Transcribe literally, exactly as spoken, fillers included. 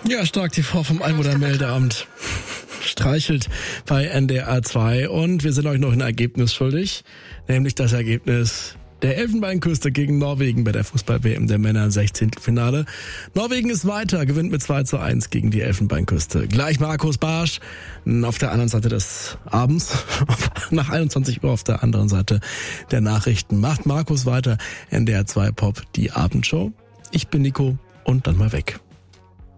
Ja, stark die Frau vom Einwohnermeldeamt streichelt bei N D R zwei und wir sind euch noch ein Ergebnis schuldig, nämlich das Ergebnis der Elfenbeinküste gegen Norwegen bei der Fußball-W M der Männer im Sechzehntelfinale. Norwegen ist weiter, gewinnt mit zwei zu eins gegen die Elfenbeinküste. Gleich Markus Barsch auf der anderen Seite des Abends, nach einundzwanzig Uhr auf der anderen Seite der Nachrichten. Macht Markus weiter, N D R zwei Pop, die Abendshow. Ich bin Nico und dann mal weg.